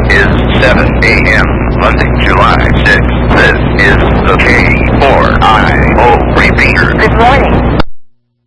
is 7 a.m. Monday, July 6th. This is the K4IO repeater. Good morning.